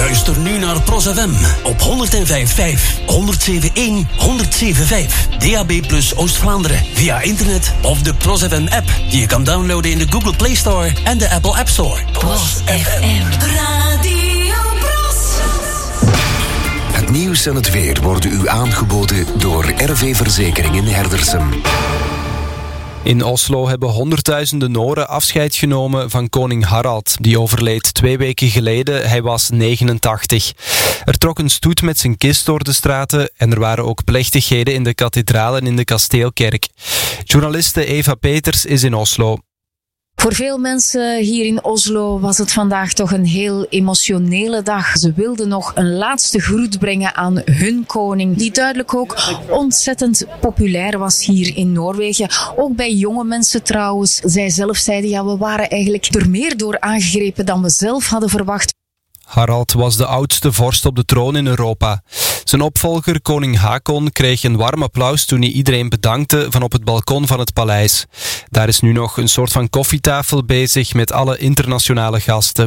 Luister nu naar Pros FM op 105.5, 107.1, 107.5. DAB+ Oost-Vlaanderen via internet of de Pros FM app die je kan downloaden in de Google Play Store en de Apple App Store. Pros FM. Radio Pros. Het nieuws en het weer worden u aangeboden door RV Verzekering in Herdersum. In Oslo hebben honderdduizenden Noren afscheid genomen van koning Harald. Die overleed 2 weken geleden, hij was 89. Er trok een stoet met zijn kist door de straten en er waren ook plechtigheden in de kathedraal en in de kasteelkerk. Journaliste Eva Peters is in Oslo. Voor veel mensen hier in Oslo was het vandaag toch een heel emotionele dag. Ze wilden nog een laatste groet brengen aan hun koning, die duidelijk ook ontzettend populair was hier in Noorwegen. Ook bij jonge mensen trouwens. Zij zelf zeiden, ja, we waren eigenlijk er meer door aangegrepen dan we zelf hadden verwacht. Harald was de oudste vorst op de troon in Europa. Zijn opvolger, koning Haakon, kreeg een warm applaus toen hij iedereen bedankte van op het balkon van het paleis. Daar is nu nog een soort van koffietafel bezig met alle internationale gasten.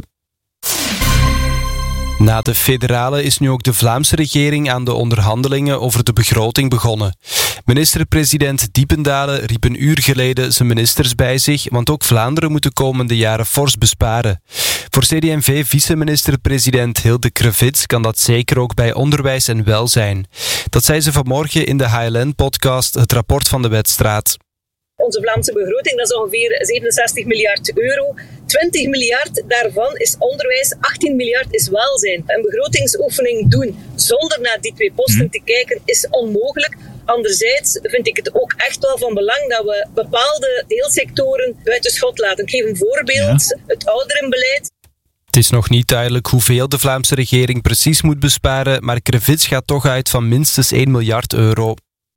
Na de federale is nu ook de Vlaamse regering aan de onderhandelingen over de begroting begonnen. Minister-president Diependalen riep een uur geleden zijn ministers bij zich, want ook Vlaanderen moet de komende jaren fors besparen. Voor CD&V-vice-minister-president Hilde Krevits kan dat zeker ook bij onderwijs en welzijn. Dat zei ze vanmorgen in de HLN-podcast Het Rapport van de Wetstraat. Onze Vlaamse begroting, dat is ongeveer 67 miljard euro. 20 miljard daarvan is onderwijs, 18 miljard is welzijn. Een begrotingsoefening doen zonder naar die 2 posten te kijken is onmogelijk. Anderzijds vind ik het ook echt wel van belang dat we bepaalde deelsectoren buiten schot laten. Ik geef een voorbeeld, het ouderenbeleid. Het is nog niet duidelijk hoeveel de Vlaamse regering precies moet besparen, maar Krevits gaat toch uit van minstens 1 miljard euro.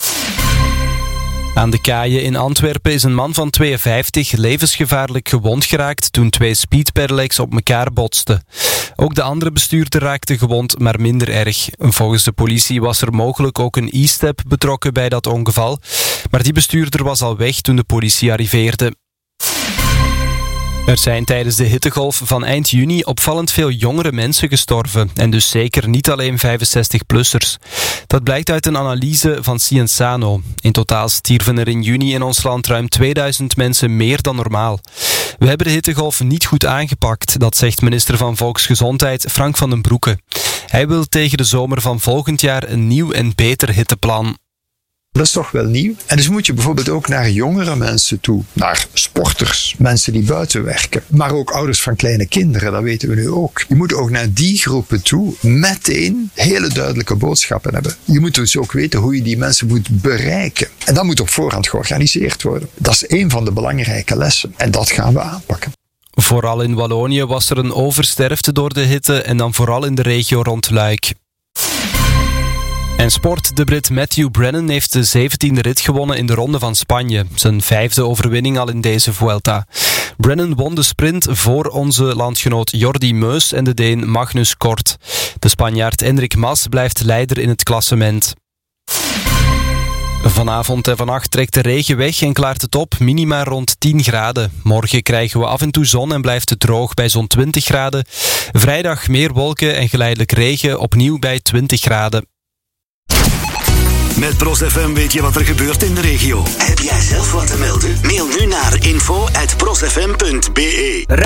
Aan de kaaien in Antwerpen is een man van 52 levensgevaarlijk gewond geraakt toen 2 speedpedelecs op elkaar botsten. Ook de andere bestuurder raakte gewond, maar minder erg. Volgens de politie was er mogelijk ook een e-step betrokken bij dat ongeval, maar die bestuurder was al weg toen de politie arriveerde. Er zijn tijdens de hittegolf van eind juni opvallend veel jongere mensen gestorven. En dus zeker niet alleen 65-plussers. Dat blijkt uit een analyse van Cienzano. In totaal stierven er in juni in ons land ruim 2000 mensen meer dan normaal. We hebben de hittegolf niet goed aangepakt, dat zegt minister van Volksgezondheid Frank van den Broeke. Hij wil tegen de zomer van volgend jaar een nieuw en beter hitteplan. Dat is toch wel nieuw. En dus moet je bijvoorbeeld ook naar jongere mensen toe. Naar sporters, mensen die buiten werken. Maar ook ouders van kleine kinderen, dat weten we nu ook. Je moet ook naar die groepen toe meteen hele duidelijke boodschappen hebben. Je moet dus ook weten hoe je die mensen moet bereiken. En dat moet op voorhand georganiseerd worden. Dat is een van de belangrijke lessen. En dat gaan we aanpakken. Vooral in Wallonië was er een oversterfte door de hitte en dan vooral in de regio rond Luik. En sport, de Brit Matthew Brennan heeft de 17e rit gewonnen in de Ronde van Spanje. Zijn 5e overwinning al in deze Vuelta. Brennan won de sprint voor onze landgenoot Jordi Meus en de Deen Magnus Kort. De Spanjaard Enric Mas blijft leider in het klassement. Vanavond en vannacht trekt de regen weg en klaart het op, minima rond 10 graden. Morgen krijgen we af en toe zon en blijft het droog bij zo'n 20 graden. Vrijdag meer wolken en geleidelijk regen, opnieuw bij 20 graden. Met Pros FM weet je wat er gebeurt in de regio. Heb jij zelf wat te melden? Mail nu naar info@prosfm.be.